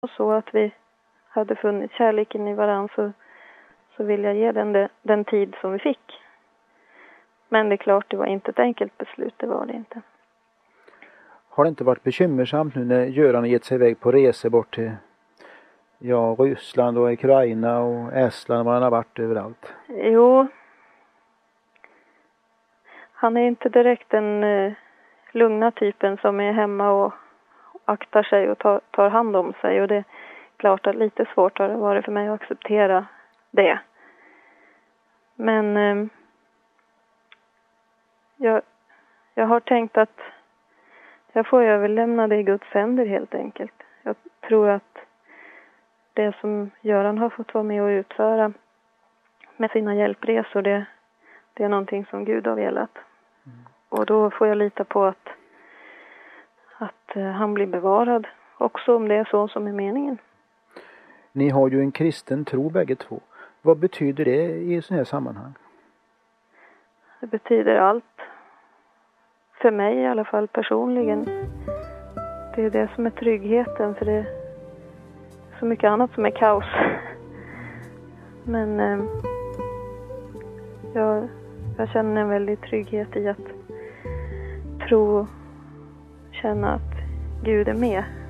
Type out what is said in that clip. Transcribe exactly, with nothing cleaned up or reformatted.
Och så att vi hade funnit kärleken i varandra, så, så vill jag ge den, den tid som vi fick. Men det är klart, det var inte ett enkelt beslut, det var det inte. Har det inte varit bekymmersamt nu när Göran har gett sig iväg på resor bort till ja, Ryssland och Ukraina och Estland, var han har varit överallt? Jo, han är inte direkt den eh, lugna typen som är hemma och aktar sig och tar, tar hand om sig. Och det är klart att lite svårt har det varit för mig att acceptera det. Men eh, jag, jag har tänkt att jag får överlämna det i Guds händer helt enkelt. Jag tror att det som Göran har fått vara med och utföra med sina hjälpresor, det, det är någonting som Gud har velat. Mm. Och då får jag lita på att, att han blir bevarad, också om det är så som är meningen. Ni har ju en kristen tro bägge två. Vad betyder det i sådana här sammanhang? Det betyder allt. För mig i alla fall personligen. Det är det som är tryggheten, för det är så mycket annat som är kaos. Men eh, jag, jag känner en väldig trygghet i att tro och känna att Gud är med.